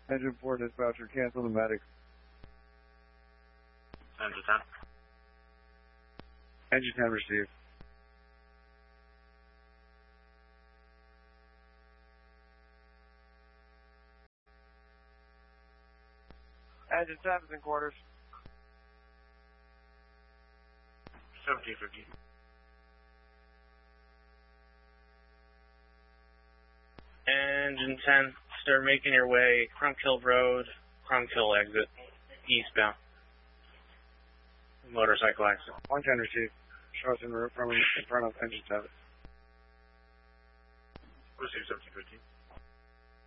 Engine 4 dispatcher, cancel the medic. Engine 10. Engine 10 received. Engine 10 is in quarters. 1750. Engine 10, start making your way Crunkhill Road, Crunkhill exit, eastbound. Motorcycle accident. 110 received. Show us en route from in front of engine 7. Receive 1750.